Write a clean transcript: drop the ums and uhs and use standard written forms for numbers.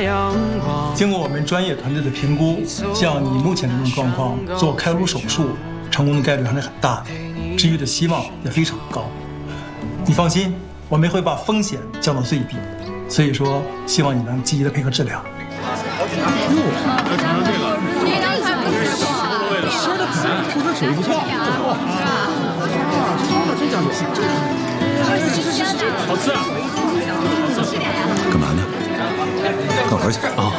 经过我们专业团队的评估，像你目前这种状况，做开颅手术成功的概率还是很大的，治愈的希望也非常高。你放心，我们会把风险降到最低，所以说希望你能积极的配合治疗。 来尝尝这个，吃的很，出这手艺不错。这家伙好吃啊！ 干嘛呢？干活去啊！